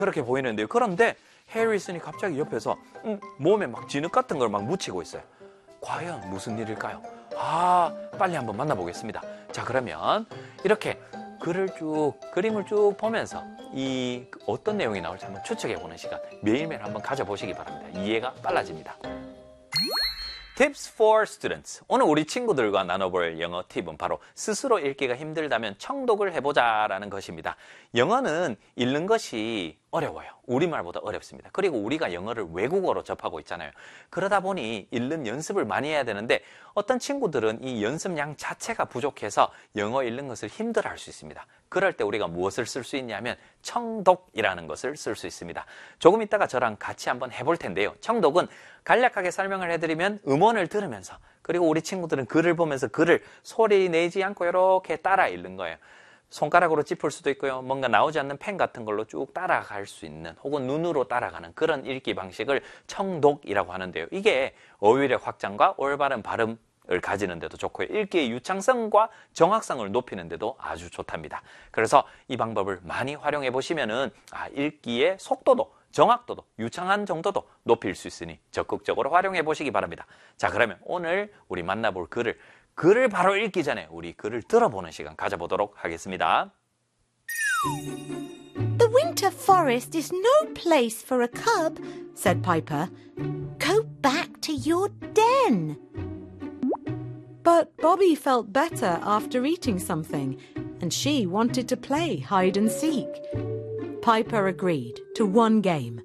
그렇게 보이는데요. 그런데 해리슨이 갑자기 옆에서 몸에 막 진흙 같은 걸 막 묻히고 있어요. 과연 무슨 일일까요? 빨리 한번 만나보겠습니다. 자, 그러면 이렇게 그림을 쭉 보면서 이 어떤 내용이 나올지 한번 추측해보는 시간 매일매일 한번 가져보시기 바랍니다. 이해가 빨라집니다. Tips for Students. 오늘 우리 친구들과 나눠볼 영어 팁은 바로 스스로 읽기가 힘들다면 청독을 해보자라는 것입니다. 영어는 읽는 것이 어려워요. 우리말보다 어렵습니다. 그리고 우리가 영어를 외국어로 접하고 있잖아요. 그러다 보니 읽는 연습을 많이 해야 되는데 어떤 친구들은 이 연습량 자체가 부족해서 영어 읽는 것을 힘들어할 수 있습니다. 그럴 때 우리가 무엇을 쓸 수 있냐면 청독이라는 것을 쓸 수 있습니다. 조금 있다가 저랑 같이 한번 해볼 텐데요. 청독은 간략하게 설명을 해드리면 음원을 들으면서 그리고 우리 친구들은 글을 보면서 글을 소리 내지 않고 이렇게 따라 읽는 거예요. 손가락으로 짚을 수도 있고요. 뭔가 나오지 않는 펜 같은 걸로 쭉 따라갈 수 있는 혹은 눈으로 따라가는 그런 읽기 방식을 청독이라고 하는데요. 이게 어휘의 확장과 올바른 발음을 가지는 데도 좋고요. 읽기의 유창성과 정확성을 높이는 데도 아주 좋답니다. 그래서 이 방법을 많이 활용해 보시면은 읽기의 속도도 정확도도 유창한 정도도 높일 수 있으니 적극적으로 활용해 보시기 바랍니다. 자, 그러면 오늘 우리 만나볼 글을 바로 읽기 전에 우리 글을 들어보는 시간 가져보도록 하겠습니다. The winter forest is no place for a cub, said Piper. Go back to your den. But Bobby felt better after eating something, and she wanted to play hide and seek. Piper agreed to one game.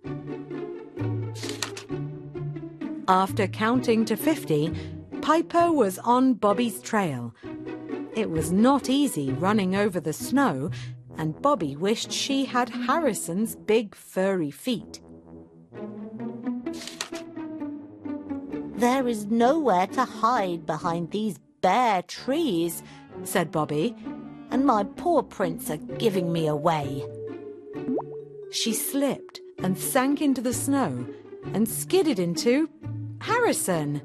After counting to 50, Piper was on Bobby's trail. It was not easy running over the snow, and Bobby wished she had Harrison's big furry feet. There is nowhere to hide behind these bare trees, said Bobby, and my paw prints are giving me away. She slipped and sank into the snow and skidded into Harrison.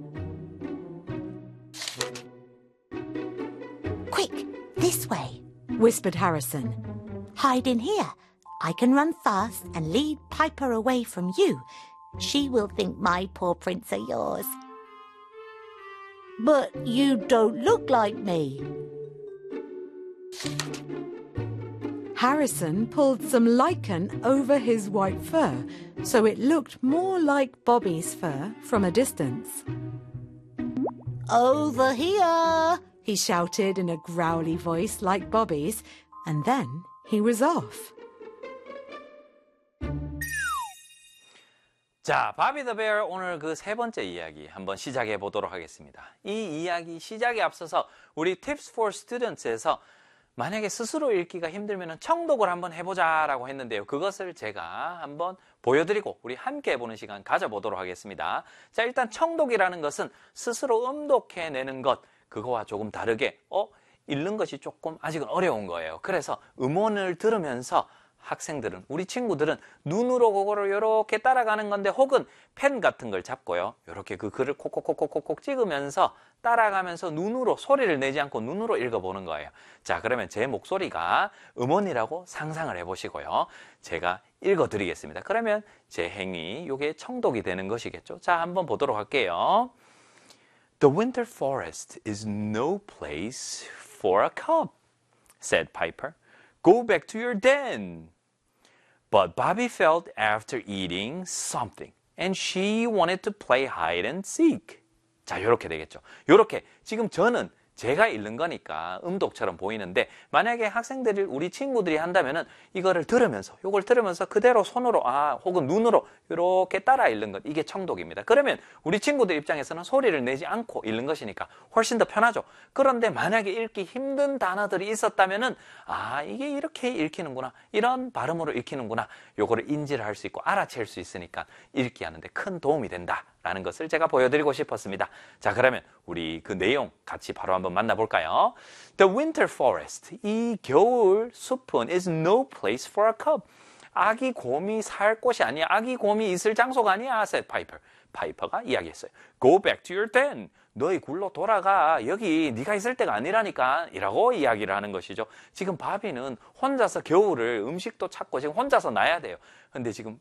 Quick, this way, whispered Harrison. Hide in here. I can run fast and lead Piper away from you. She will think my paw prints are yours. But you don't look like me. Harrison pulled some lichen over his white fur, so it looked more like Bobby's fur from a distance. Over here, he shouted in a growly voice like Bobby's, and then he was off. 자, 바비 더 베어 오늘 그 세 번째 이야기 한번 시작해 보도록 하겠습니다. 이 이야기 시작에 앞서서 우리 Tips for Students에서 만약에 스스로 읽기가 힘들면 청독을 한번 해보자라고 했는데요. 그것을 제가 한번 보여드리고 우리 함께 해보는 시간 가져보도록 하겠습니다. 자, 일단 청독이라는 것은 스스로 음독해내는 것, 그거와 조금 다르게 읽는 것이 조금 아직은 어려운 거예요. 그래서 음원을 들으면서 학생들은, 우리 친구들은 눈으로 그거를 이렇게 따라가는 건데 혹은 펜 같은 걸 잡고요. 이렇게 그 글을 콕콕콕콕콕 찍으면서 따라가면서 눈으로 소리를 내지 않고 눈으로 읽어보는 거예요. 자, 그러면 제 목소리가 음원이라고 상상을 해보시고요. 제가 읽어드리겠습니다. 그러면 제 행위, 이게 청독이 되는 것이겠죠. 자, 한번 보도록 할게요. The winter forest is no place for a cub, said Piper. Go back to your den. But Bobby felt after eating something, and she wanted to play hide and seek. 자, 이렇게 되겠죠. 이렇게 지금 저는 제가 읽는 거니까 음독처럼 보이는데 만약에 학생들이 우리 친구들이 한다면은 이거를 들으면서 요걸 들으면서 그대로 손으로 혹은 눈으로 이렇게 따라 읽는 것, 이게 청독입니다. 그러면 우리 친구들 입장에서는 소리를 내지 않고 읽는 것이니까 훨씬 더 편하죠. 그런데 만약에 읽기 힘든 단어들이 있었다면은 이게 이렇게 읽히는구나, 이런 발음으로 읽히는구나, 요거를 인지를 할 수 있고 알아챌 수 있으니까 읽기 하는데 큰 도움이 된다라는 것을 제가 보여드리고 싶었습니다. 자, 그러면 우리 그 내용 같이 바로 한번 만나볼까요? The winter forest, 이 겨울 숲은 is no place for a cub. 아기 곰이 살 곳이 아니야. 아기 곰이 있을 장소가 아니야. said Piper. 파이퍼가 이야기했어요. Go back to your den. 너희 굴로 돌아가. 여기 네가 있을 때가 아니라니까. 이라고 이야기를 하는 것이죠. 지금 바비는 혼자서 겨울을 음식도 찾고 지금 혼자서 나야 돼요. 근데 지금